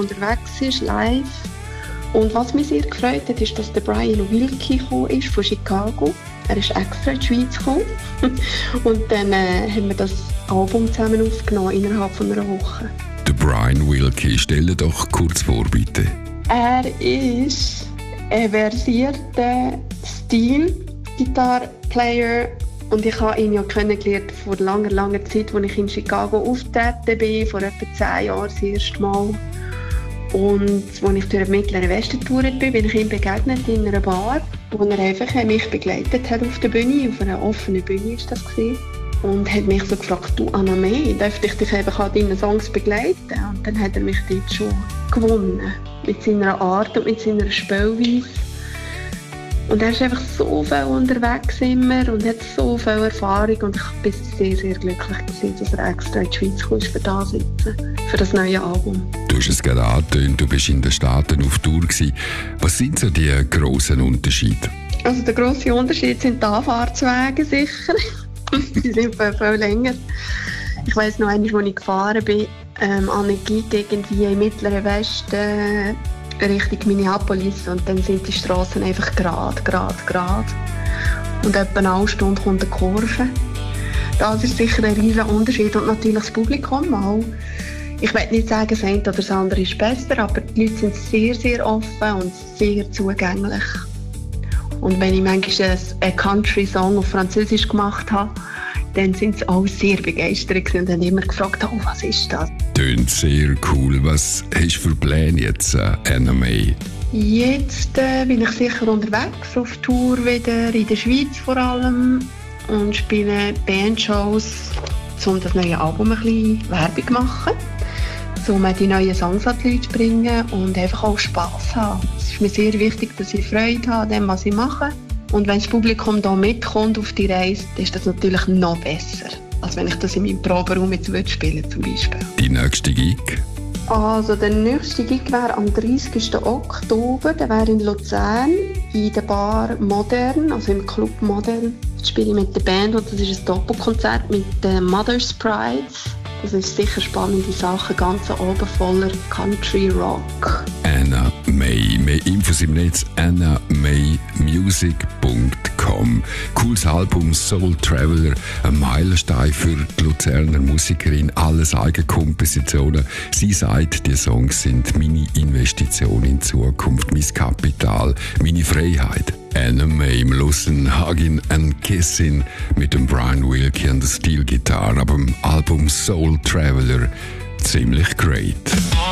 unterwegs ist, live. Und was mich sehr gefreut hat, ist, dass der Brian Wilkie gekommen ist von Chicago. Er ist extra in die Schweiz gekommen. Und dann haben wir das Album zusammen aufgenommen, innerhalb von einer Woche. Der Brian Wilkie, stell doch kurz vor, bitte. Er ist ein versierter Steel-Gitarre-Player. Und ich habe ihn ja kennengelernt vor langer, langer Zeit, als ich in Chicago aufgetreten bin, vor etwa 10 Jahren das erste Mal. Und als ich durch den Mittleren Westen getourt bin ich ihm begegnet in einer Bar, wo er einfach mich begleitet hat auf der Bühne, auf einer offenen Bühne war das gewesen. Und hat mich so gefragt, du Anna May, darf ich dich einfach an deinen Songs begleiten? Und dann hat er mich dort schon gewonnen, mit seiner Art und mit seiner Spielweise. Und er ist einfach so viel unterwegs immer und hat so viel Erfahrung. Und ich bin sehr, sehr glücklich gewesen, dass er extra in die Schweiz kam, für das sitzen, für das neue Album. Du hast es gerade angetönt, du bist in den Staaten auf Tour gewesen. Was sind so die grossen Unterschiede? Also der grosse Unterschied sind die Anfahrtswege sicher. Die sind viel länger. Ich weiss noch einmal, als ich gefahren bin, an eine Gig irgendwie im Mittleren Westen, Richtung Minneapolis, und dann sind die Straßen einfach gerade. Und etwa eine halbe Stunde kommt eine Kurve. Das ist sicher ein riesiger Unterschied. Und natürlich das Publikum auch. Ich will nicht sagen, das eine oder das andere ist besser, aber die Leute sind sehr, sehr offen und sehr zugänglich. Und wenn ich manchmal einen Country-Song auf Französisch gemacht habe, dann sind sie auch sehr begeistert und haben immer gefragt, oh, was ist das? Tönt sehr cool. Was hast du für Pläne jetzt, Anna May? Jetzt bin ich sicher unterwegs, auf Tour wieder, in der Schweiz vor allem, und spiele Bandshows, um das neue Album ein bisschen Werbung zu machen, um die neuen Songs an die Leute zu bringen und einfach auch Spass haben. Es ist mir sehr wichtig, dass ich Freude habe an dem, was ich mache. Und wenn das Publikum da mitkommt auf die Reise, dann ist das natürlich noch besser, als wenn ich das in meinem Proberaum jetzt spielen würde, zum Beispiel. Die nächste Gig? Also der nächste Gig wäre am 30. Oktober. Der wäre in Luzern in der Bar Modern, also im Club Modern. Jetzt spiele ich mit der Band und das ist ein Doppelkonzert mit den Mother's Prides. Das ist sicher spannende Sache, ganz oben voller Country Rock. Anna May. Mehr Infos im Netz annamaymusic.com. Cooles Album Soul Traveler, ein Meilenstein für die Luzerner Musikerin, alles Eigenkompositionen. Sie sagt, die Songs sind meine Investition in die Zukunft, mein Kapital, meine Freiheit. Anna May im Lussen, Huggin' and Kissin' mit dem Brian Wilkie an der Steel-Gitarre, aber im Album Soul Traveler ziemlich great.